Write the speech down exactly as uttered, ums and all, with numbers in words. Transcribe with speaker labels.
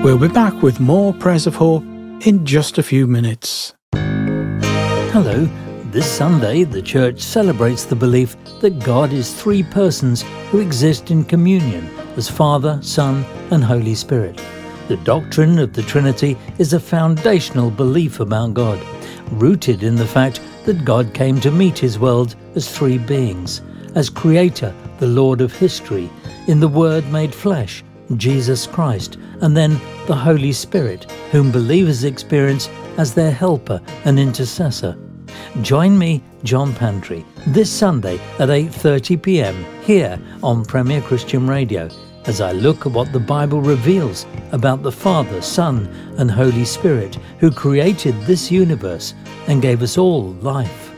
Speaker 1: We'll be back with more Prayers of Hope in just a few minutes.
Speaker 2: Hello. This Sunday, the Church celebrates the belief that God is three persons who exist in communion as Father, Son, and Holy Spirit. The doctrine of the Trinity is a foundational belief about God, rooted in the fact that God came to meet his world as three beings, as Creator, the Lord of history, in the Word made flesh, Jesus Christ, and then the Holy Spirit, whom believers experience as their helper and intercessor. Join me, John Pantry, this Sunday at eight thirty p m here on Premier Christian Radio, as I look at what the Bible reveals about the Father, Son, and Holy Spirit, who created this universe and gave us all life.